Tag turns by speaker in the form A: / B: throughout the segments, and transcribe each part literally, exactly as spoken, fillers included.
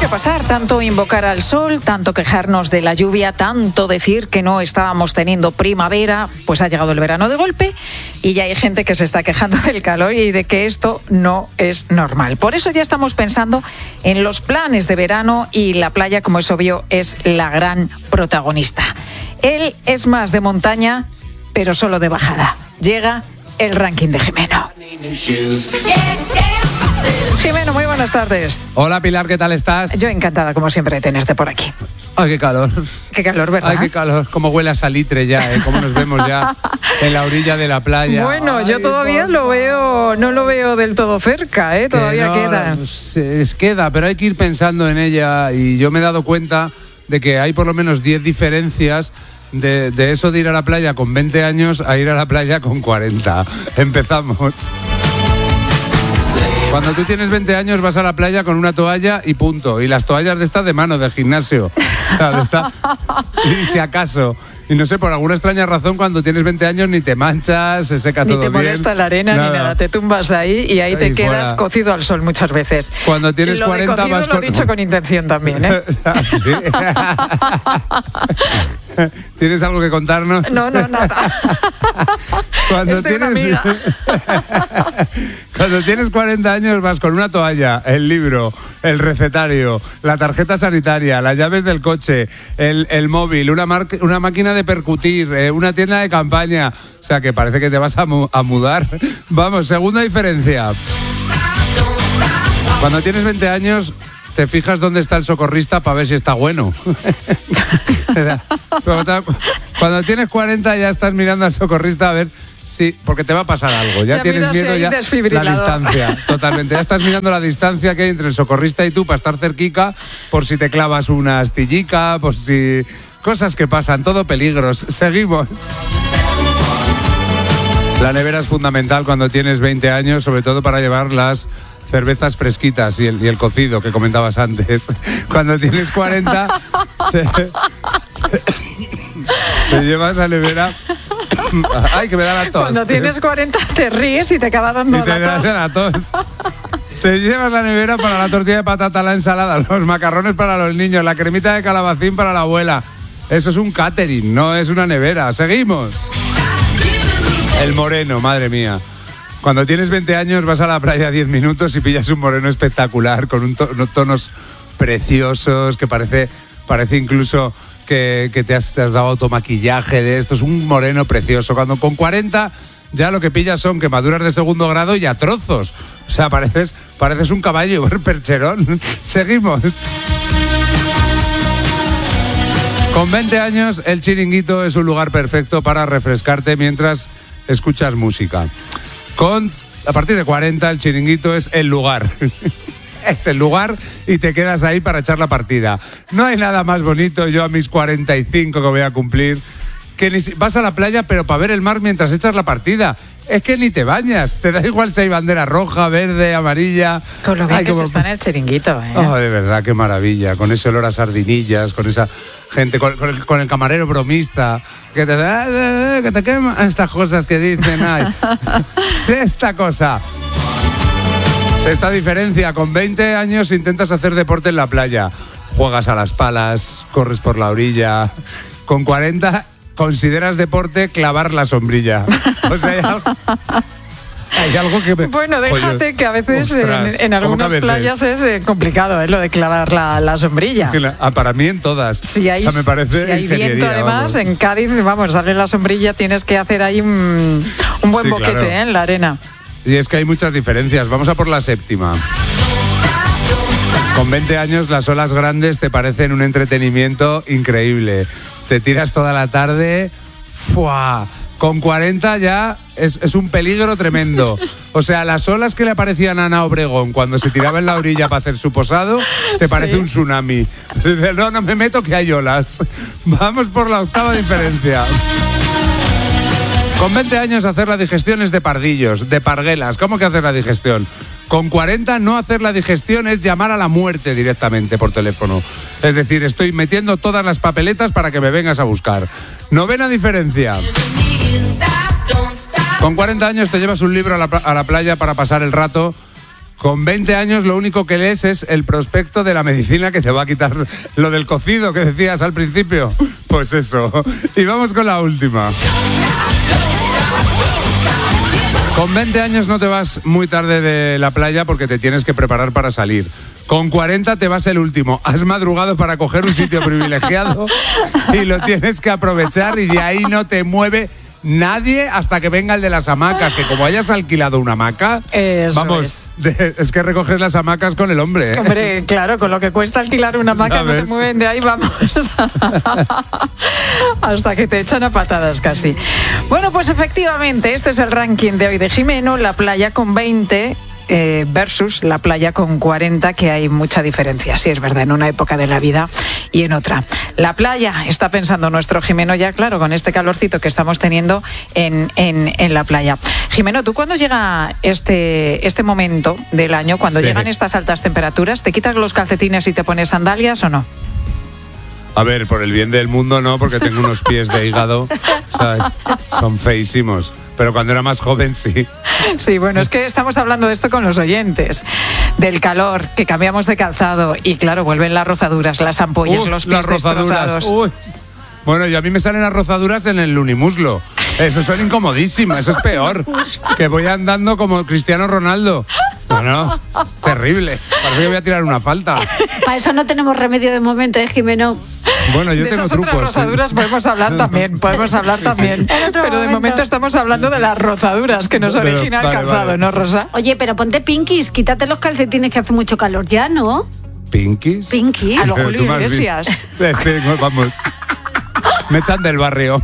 A: que pasar, tanto invocar al sol, tanto quejarnos de la lluvia, tanto decir que no estábamos teniendo primavera, pues ha llegado el verano de golpe y ya hay gente que se está quejando del calor y de que esto no es normal. Por eso ya estamos pensando en los planes de verano y la playa, como es obvio, es la gran protagonista. Él es más de montaña, pero solo de bajada. Llega el ranking de Jimeno. Jimeno, muy buenas tardes.
B: Hola Pilar, ¿qué tal estás?
A: Yo encantada, como siempre, de tenerte por aquí.
B: Ay, qué calor.
A: Qué calor, ¿verdad?
B: Ay, qué calor. Cómo huele a salitre ya, ¿eh? Cómo nos vemos ya en la orilla de la playa.
A: Bueno,
B: Ay,
A: yo todavía
B: por...
A: lo veo, no lo veo del todo cerca, ¿eh? Todavía
B: no,
A: queda.
B: Es, queda, pero hay que ir pensando en ella y yo me he dado cuenta de que hay por lo menos diez diferencias de, de eso de ir a la playa con veinte años a ir a la playa con cuarenta. Empezamos. Cuando tú tienes veinte años vas a la playa con una toalla y punto. Y las toallas de estas de mano, de gimnasio. O sea, de esta, y si acaso. Y no sé, por alguna extraña razón, cuando tienes veinte años ni te manchas, se seca
A: ni
B: todo bien.
A: Ni te molesta la arena nada. Ni nada. Te tumbas ahí y ahí, ahí te quedas fuera. Cocido al sol muchas veces.
B: Cuando tienes
A: lo
B: cuarenta
A: de cocido
B: vas
A: lo
B: con...
A: he dicho con intención también, ¿eh?
B: ¿Tienes algo que contarnos?
A: No, no, nada.
B: Cuando tienes Cuando tienes cuarenta años vas con una toalla, el libro, el recetario, la tarjeta sanitaria, las llaves del coche, el, el móvil, una, mar... una máquina de percutir, eh, una tienda de campaña. O sea, que parece que te vas a, mu- a mudar. Vamos, segunda diferencia. Cuando tienes veinte años, te fijas dónde está el socorrista para ver si está bueno. Cuando tienes cuarenta ya estás mirando al socorrista a ver si, porque te va a pasar algo. Ya,
A: ya
B: tienes miedo ya la distancia. Totalmente. Ya estás mirando la distancia que hay entre el socorrista y tú para estar cerquica, por si te clavas una astillica, por si... Cosas que pasan, todo peligros. Seguimos. La nevera es fundamental cuando tienes veinte años, sobre todo para llevar las cervezas fresquitas y el, y el cocido que comentabas antes. Cuando tienes cuarenta, te, te llevas la nevera. Ay, que me da la tos.
A: Cuando tienes cuarenta te ríes y te acaba dando
B: y te
A: la, tos.
B: la tos. Te llevas la nevera para la tortilla de patata, la ensalada, los macarrones para los niños, la cremita de calabacín para la abuela. Eso es un catering, no es una nevera. Seguimos. El moreno, madre mía. Cuando tienes veinte años vas a la playa diez minutos y pillas un moreno espectacular con un to- unos tonos preciosos que parece, parece incluso que, que te, has, te has dado automaquillaje de esto. Es un moreno precioso. Cuando con cuarenta ya lo que pillas son quemaduras de segundo grado y a trozos. O sea, pareces, pareces un caballo percherón. Seguimos. Con veinte años, el Chiringuito es un lugar perfecto para refrescarte mientras escuchas música. Con, a partir de cuarenta, el Chiringuito es el lugar. Es el lugar y te quedas ahí para echar la partida. No hay nada más bonito, yo a mis cuarenta y cinco que voy a cumplir, que ni si, vas a la playa pero para ver el mar mientras echas la partida. Es que ni te bañas, te da igual si hay bandera roja, verde, amarilla.
A: Con lo bien
B: Ay,
A: que
B: como...
A: se está en el Chiringuito, ¿eh?
B: Oh, de verdad, qué maravilla, con ese olor a sardinillas, con esa gente, con, con, el, con el camarero bromista, que te da, que te quema, estas cosas que dicen, ay, sexta cosa. Sexta diferencia, con veinte años intentas hacer deporte en la playa, juegas a las palas, corres por la orilla. Con cuarenta consideras deporte clavar la sombrilla. O sea, hay algo, hay algo que me...
A: Bueno, déjate Oye, que a veces
B: ostras,
A: en, en algunas veces? playas es eh, complicado, ¿eh? Lo de clavar la, la sombrilla.
B: Ah, para mí en todas.
A: Si hay,
B: o sea, me parece
A: si hay viento además,
B: vamos.
A: En Cádiz, vamos, darle la sombrilla, tienes que hacer ahí un, un buen
B: sí,
A: boquete,
B: claro.
A: ¿eh? En la arena.
B: Y es que hay muchas diferencias. Vamos a por la séptima. Con veinte años las olas grandes te parecen un entretenimiento increíble. Te tiras toda la tarde. ¡Fua! Con cuarenta ya es, es un peligro tremendo. O sea, las olas que le aparecían a Ana Obregón cuando se tiraba en la orilla para hacer su posado, te parece sí. un tsunami. No, no me meto que hay olas. Vamos por la octava diferencia. Con veinte años hacer la digestión es de pardillos, de parguelas. ¿Cómo que hacer la digestión? Con cuarenta no hacer la digestión es llamar a la muerte directamente por teléfono. Es decir, estoy metiendo todas las papeletas para que me vengas a buscar. Novena diferencia. Con cuarenta años te llevas un libro a la, a la playa para pasar el rato Con veinte años lo único que lees es el prospecto de la medicina que te va a quitar lo del cocido que decías al principio. Pues eso. Y vamos con la última. Con veinte años no te vas muy tarde de la playa porque te tienes que preparar para salir. Con cuarenta te vas el último. Has madrugado para coger un sitio privilegiado y lo tienes que aprovechar y de ahí no te mueve nadie hasta que venga el de las hamacas, que como hayas alquilado una hamaca,
A: Eso
B: vamos,
A: es.
B: De, es que recoges las hamacas con el hombre. ¿eh?
A: Hombre, claro, con lo que cuesta alquilar una hamaca no te mueven de ahí, vamos. Hasta que te echan a patadas casi. Bueno, pues efectivamente, este es el ranking de hoy de Jimeno, la playa con veinte... Eh, versus la playa con cuarenta, que hay mucha diferencia, sí es verdad, en una época de la vida y en otra. La playa, está pensando nuestro Jimeno ya, claro, con este calorcito que estamos teniendo en, en, en la playa. Jimeno, ¿tú cuando llega este, este momento del año, cuando sí. llegan estas altas temperaturas, te quitas los calcetines y te pones sandalias o no?
B: A ver, por el bien del mundo no, porque tengo unos pies de hígado, o sea, son feísimos. Pero cuando era más joven, sí.
A: Sí, bueno, es que estamos hablando de esto con los oyentes, del calor, que cambiamos de calzado y claro, vuelven las rozaduras, las ampollas, uh, los pies las destrozados.
B: Uy. Bueno, y a mí me salen las rozaduras en el unimuslo. Eso son incomodísimas, eso es peor. Que voy andando como Cristiano Ronaldo. No, no, terrible. Parece que voy a tirar una falta.
C: Para eso no tenemos remedio de momento, ¿eh, Jimeno?
B: Bueno, yo
A: de
B: tengo
A: esas
B: trucos.
A: Otras rozaduras sí. podemos hablar también, podemos hablar sí, también. Sí. Pero momento. de momento estamos hablando de las rozaduras que nos pero, origina el vale, calzado, vale. ¿no, Rosa?
C: Oye, pero ponte pinkies, quítate los calcetines que hace mucho calor ya, ¿no?
B: ¿Pinkies?
C: Pinkies.
A: A los Julio Iglesias.
B: Vamos. Me echan del barrio.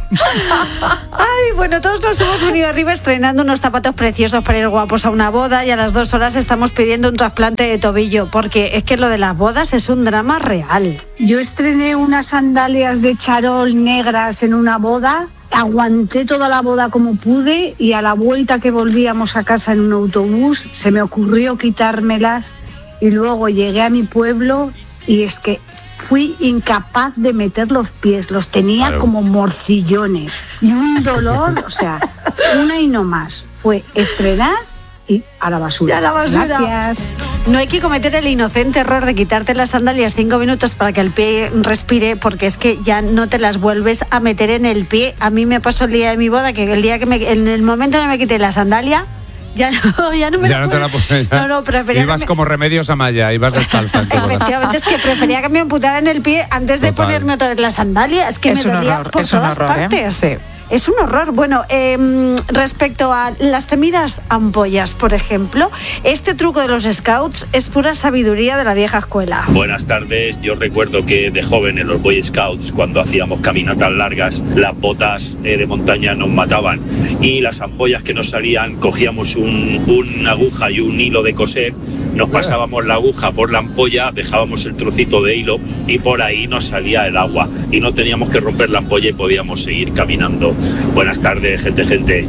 C: Ay, bueno, todos nos hemos venido arriba estrenando unos zapatos preciosos para ir guapos a una boda y a las dos horas estamos pidiendo un trasplante de tobillo, porque es que lo de las bodas es un drama real.
D: Yo estrené unas sandalias de charol negras en una boda, aguanté toda la boda como pude y a la vuelta que volvíamos a casa en un autobús se me ocurrió quitármelas y luego llegué a mi pueblo y es que fui incapaz de meter los pies, los tenía claro. como morcillones y un dolor, o sea, una y no más. Fue estrenar y a la basura.
C: Y a la basura.
D: Gracias.
C: No hay que cometer el inocente error de quitarte las sandalias cinco minutos para que el pie respire, porque es que ya no te las vuelves a meter en el pie. A mí me pasó el día de mi boda que el día que me, en el momento que me quité la sandalia, Ya no, ya no me
B: ya
C: la
B: no te la puedes.
C: No, no, prefería.
B: Ibas
C: me...
B: como Remedios Amaya, ibas descalza.
C: Efectivamente, es que prefería que me amputaran el pie antes de Total. ponerme otra vez la sandalia. Es que
A: es
C: me dolía
A: horror,
C: por todas
A: horror,
C: partes.
A: ¿eh? Sí.
C: Es un horror. Bueno, eh, respecto a las temidas ampollas, por ejemplo, este truco de los scouts es pura sabiduría de la vieja escuela.
E: Buenas tardes. Yo recuerdo que de joven en los Boy Scouts, cuando hacíamos caminatas largas, las botas eh, de montaña nos mataban y las ampollas que nos salían, cogíamos un, una aguja y un hilo de coser, nos pasábamos la aguja por la ampolla, dejábamos el trocito de hilo y por ahí nos salía el agua y no teníamos que romper la ampolla y podíamos seguir caminando. Buenas tardes, gente, gente.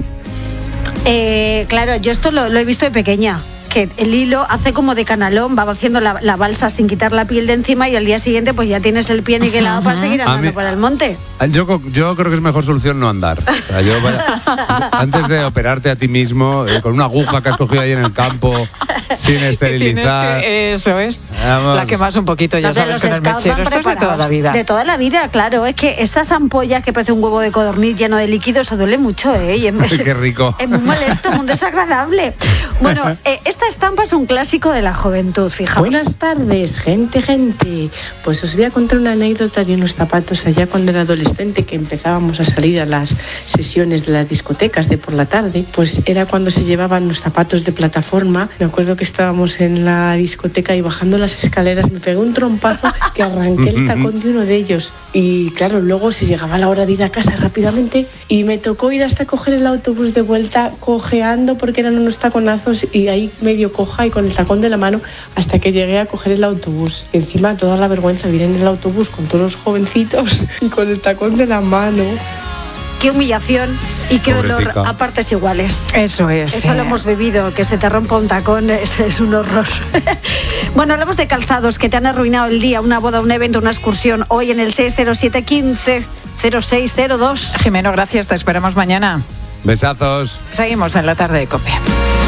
C: Eh, claro, yo esto lo, lo he visto de pequeña, que el hilo hace como de canalón, va haciendo la, la balsa sin quitar la piel de encima y al día siguiente pues ya tienes el pie niquelado uh-huh. para seguir andando mí, por el monte.
B: Yo, yo creo que es mejor solución no andar. O sea, yo, vaya, antes de operarte a ti mismo, eh, con una aguja que has cogido ahí en el campo, sin esterilizar.
A: Que, eso es. Vamos. La quemas un poquito, ya no, sabes, con el mechero. Esto es de toda la vida.
C: De toda la vida, claro. Es que esas ampollas que parece un huevo de codorniz lleno de líquido, eso duele mucho, ¿eh? Y es,
B: Ay, qué rico.
C: Es muy molesto, muy desagradable. Bueno, eh, esta estampa es un clásico de la juventud, fijaos.
F: Buenas tardes, gente, gente. Pues os voy a contar una anécdota de unos zapatos allá cuando era adolescente, que empezábamos a salir a las sesiones de las discotecas de por la tarde. Pues era cuando se llevaban los zapatos de plataforma. Me acuerdo que estábamos en la discoteca y bajando las escaleras me pegó un trompazo que arranqué el tacón de uno de ellos. Y claro, luego se llegaba la hora de ir a casa rápidamente y me tocó ir hasta coger el autobús de vuelta cojeando porque eran unos taconazos y ahí medio coja y con el tacón de la mano hasta que llegué a coger el autobús. Y encima toda la vergüenza de ir en el autobús con todos los jovencitos y con el tacón de la mano.
C: Qué humillación y qué
B: Pobrecita.
C: dolor a partes iguales.
A: Eso es.
C: Eso
A: eh.
C: lo hemos vivido, que se te rompa un tacón es, es un horror. Bueno, hablamos de calzados que te han arruinado el día, una boda, un evento, una excursión. Hoy en el seis cero siete quince cero seis cero dos.
A: Jimeno, gracias, te esperamos mañana.
B: Besazos.
A: Seguimos en la tarde de COPE.